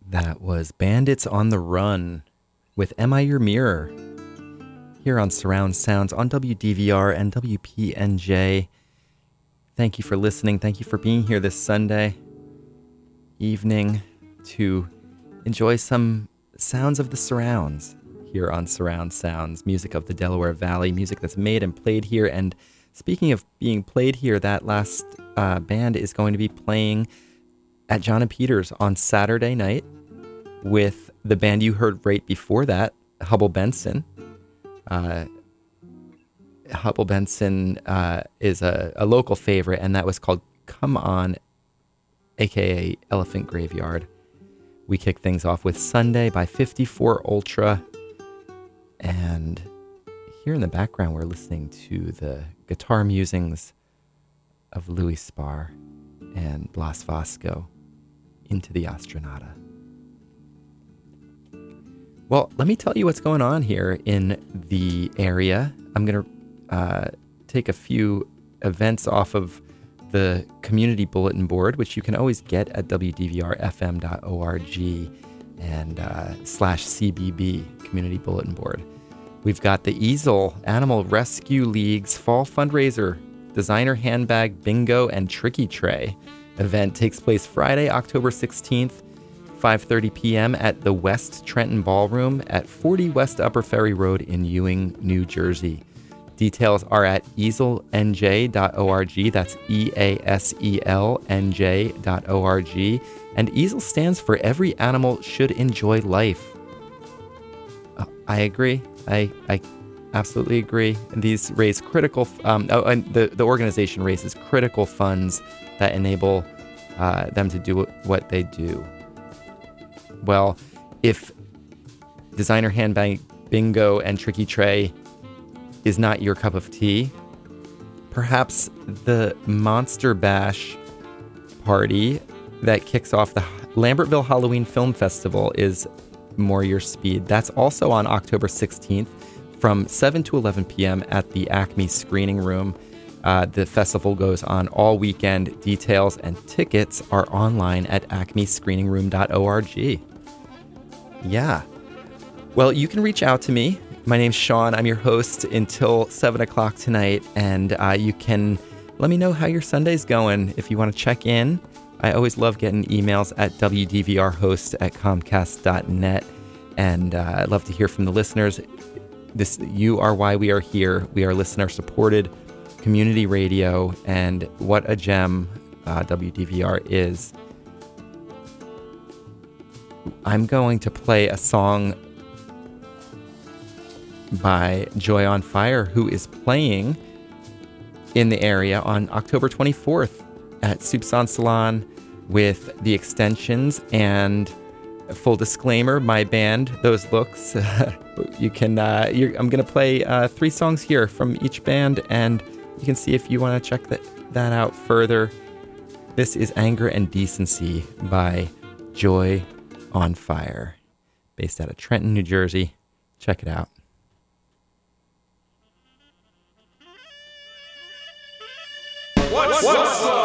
That was Bandits on the Run with Am I Your Mirror? Here on Surround Sounds on WDVR and WPNJ. Thank you for listening. Thank you for being here this Sunday evening to enjoy some sounds of the surrounds here on Surround Sounds. Music of the Delaware Valley, music that's made and played here. And speaking of being played here, that last band is going to be playing at John and Peters on Saturday night with the band you heard right before that, Hubble Benson. Hubble Benson is a local favorite, and that was called Come On, aka Elephant Graveyard. We kick things off with Sunday by 54 Ultra, and here in the background we're listening to the guitar musings of Louis Spar and Blas Vasco, Into the Astronauta. Well, let me tell you what's going on here in the area. I'm going to take a few events off of the community bulletin board, which you can always get at wdvrfm.org and /CBB community bulletin board. We've got the Easel Animal Rescue League's fall fundraiser, designer handbag bingo and tricky tray event takes place Friday, October 16th, 5:30 p.m. at the West Trenton Ballroom at 40 West Upper Ferry Road in Ewing, New Jersey. Details are at easelnj.org. That's EASELNJ.org. And EASEL stands for Every Animal Should Enjoy Life. I agree. I absolutely agree. And these raise critical, and the organization raises critical funds that enable them to do what they do. Well, if designer handbag bingo and tricky tray is not your cup of tea, perhaps the Monster Bash party that kicks off the Lambertville Halloween Film Festival is more your speed. That's also on October 16th from 7 to 11 p.m. at the Acme Screening Room. The festival goes on all weekend. Details and tickets are online at acmescreeningroom.org. Yeah. Well, you can reach out to me. My name's Sean. I'm your host until 7 o'clock tonight, and you can let me know how your Sunday's going. If you want to check in, I always love getting emails at wdvrhost@comcast.net, and I'd love to hear from the listeners. You are why we are here. We are listener-supported community radio, and what a gem WDVR is. I'm going to play a song by Joy on Fire, who is playing in the area on October 24th at Soupçon Salon with the Extensions. And full disclaimer, my band, Those Looks, you can. I'm going to play 3 songs here from each band, and you can see if you want to check that out further. This is Anger and Decency by Joy on Fire, based out of Trenton, New Jersey. Check it out. What's up?